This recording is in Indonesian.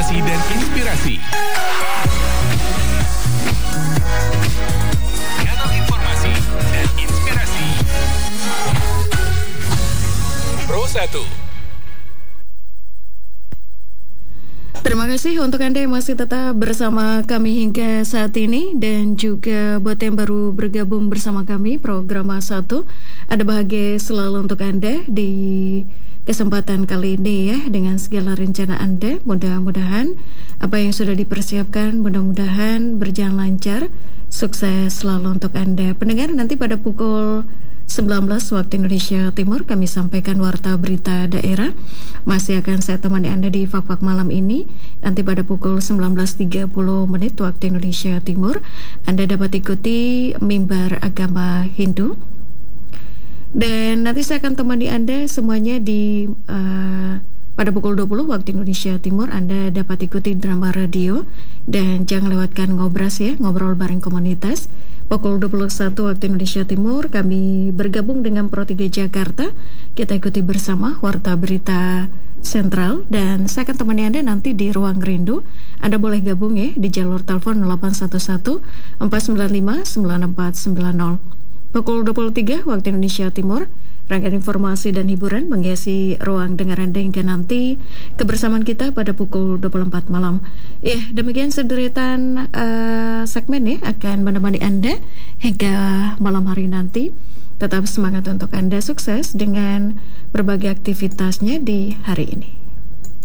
informasi dan inspirasi. Kanal informasi dan inspirasi Pro 1. Terima kasih untuk Anda yang masih tetap bersama kami hingga saat ini, dan juga buat yang baru bergabung bersama kami program A1. Ada bahagia selalu untuk Anda di kesempatan kali ini ya, dengan segala rencana Anda. Mudah-mudahan apa yang sudah dipersiapkan mudah-mudahan berjalan lancar. Sukses selalu untuk Anda. Pendengar, nanti pada pukul 19 waktu Indonesia Timur kami sampaikan warta berita daerah. Masih akan saya temani Anda di Fak-Fak malam ini. Nanti pada pukul 19.30 waktu Indonesia Timur Anda dapat ikuti mimbar agama Hindu. Dan nanti saya akan temani Anda semuanya di pada pukul 20 waktu Indonesia Timur Anda dapat ikuti drama radio. Dan jangan lewatkan ngobras ya, ngobrol bareng komunitas. Pukul 21 waktu Indonesia Timur kami bergabung dengan Pro 3 Jakarta. Kita ikuti bersama warta berita sentral, dan saya akan temani Anda nanti di Ruang Rindu. Anda boleh gabung ya di jalur telepon 811 495 9490. Pukul 23 waktu Indonesia Timur rangkaian informasi dan hiburan menghiasi ruang dengar Anda hingga nanti kebersamaan kita pada pukul 24 malam. Ya, demikian sederetan segmen ya akan menemani Anda hingga malam hari nanti. Tetap semangat untuk Anda, sukses dengan berbagai aktivitasnya di hari ini.